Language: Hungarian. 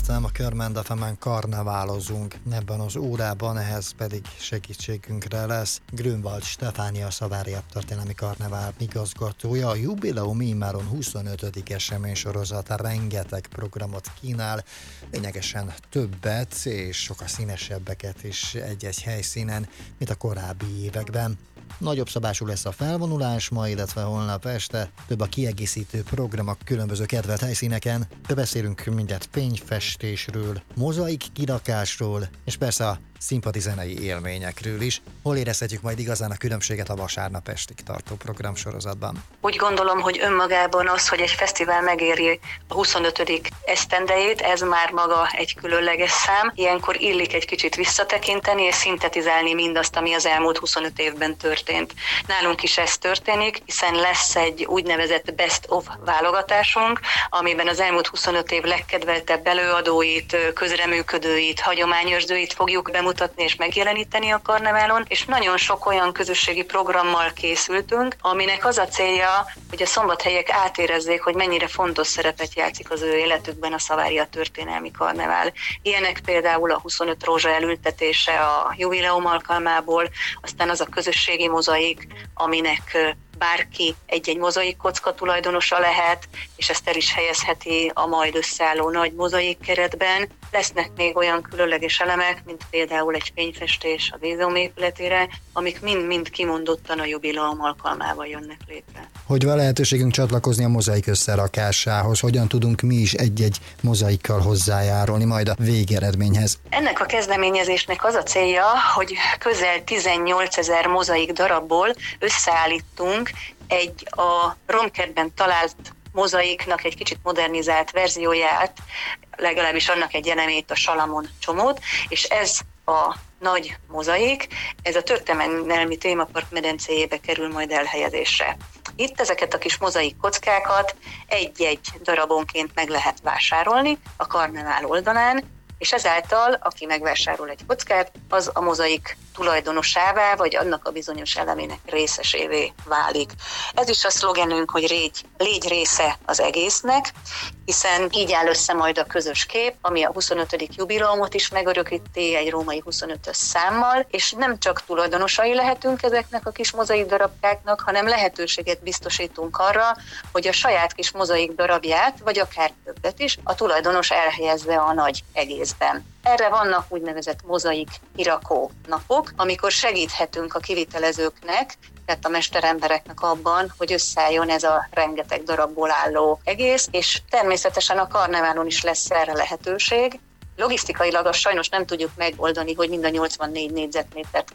ígértem, a Körmend FM-en karneválozunk ebben az órában, ehhez pedig segítségünkre lesz Grünwald Stefánia, a Szavária Történelmi Karnevál igazgatója. A jubileum immáron 25. eseménysorozat rengeteg programot kínál, lényegesen többet és sokkal színesebbeket is egy-egy helyszínen, mint a korábbi években. Nagyobb szabású lesz a felvonulás ma, illetve holnap este, több a kiegészítő program a különböző kedvelt helyszíneken. Beszélünk mindjárt fényfestésről, mozaik kirakásról, és persze a színpadi zenei élményekről is. Hol érezhetjük majd igazán a különbséget a vasárnap estig tartó programsorozatban? Úgy gondolom, hogy önmagában az, hogy egy fesztivál megéri a 25. esztendejét, ez már maga egy különleges szám. Ilyenkor illik egy kicsit visszatekinteni és szintetizálni mindazt, ami az elmúlt 25 évben történt. Nálunk is ez történik, hiszen lesz egy úgynevezett best of válogatásunk, amiben az elmúlt 25 év legkedveltebb előadóit, közreműködőit, hagyományőrzőit fogjuk bemutatni és megjeleníteni a karneválon, és nagyon sok olyan közösségi programmal készültünk, aminek az a célja, hogy a szombathelyek átérezzék, hogy mennyire fontos szerepet játszik az ő életükben a Szavária Történelmi Karnevál. Ilyenek például a 25 rózsa elültetése a jubileum alkalmából, aztán az a közösségi mozaik, aminek bárki egy-egy mozaik kocka tulajdonosa lehet, és ezt el is helyezheti a majd összeálló nagy mozaik keretben. Lesznek még olyan különleges elemek, mint például egy fényfestés a Múzeum épületére, amik mind-mind kimondottan a jubileum alkalmával jönnek létre. Hogy van lehetőségünk csatlakozni a mozaik összerakásához? Hogyan tudunk mi is egy-egy mozaikkal hozzájárulni majd a végeredményhez? Ennek a kezdeményezésnek az a célja, hogy közel 18 000 mozaik darabból összeállítunk egy a Romkertben talált mozaiknak egy kicsit modernizált verzióját, legalábbis annak egy elemét, a Salamon csomót, és ez a nagy mozaik, ez a történelmi témapark medencéjébe kerül majd elhelyezésre. Itt ezeket a kis mozaik kockákat egy-egy darabonként meg lehet vásárolni a karnevál oldalán, és ezáltal, aki megvásárol egy kockát, az a mozaik tulajdonosává, vagy annak a bizonyos elemének részesévé válik. Ez is a szlogenünk, hogy légy része az egésznek, hiszen így áll össze majd a közös kép, ami a 25. jubileumot is megörökíti egy római 25-ös számmal, és nem csak tulajdonosai lehetünk ezeknek a kis mozaik darabkáknak, hanem lehetőséget biztosítunk arra, hogy a saját kis mozaik darabját, vagy akár többet is, a tulajdonos elhelyezze a nagy egészben. Erre vannak úgynevezett mozaik kirakó napok, amikor segíthetünk a kivitelezőknek, tehát a mesterembereknek abban, hogy összeálljon ez a rengeteg darabból álló egész, és természetesen a karneválon is lesz erre lehetőség. Logisztikailag azt sajnos nem tudjuk megoldani, hogy mind a 84 négyzetmétert